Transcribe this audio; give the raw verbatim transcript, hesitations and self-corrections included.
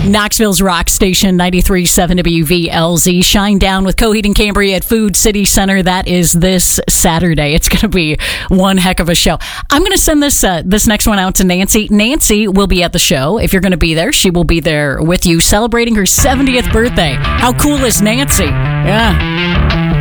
Knoxville's rock station, ninety-three point seven W V L Z. Shine Down with Coheed and Cambria at Food City Center. That is this Saturday. It's going to be one heck of a show. I'm going to send this uh, this next one out to Nancy. Nancy will be at the show. If you're going to be there, she will be there with you celebrating her seventieth birthday. How cool is Nancy? Yeah.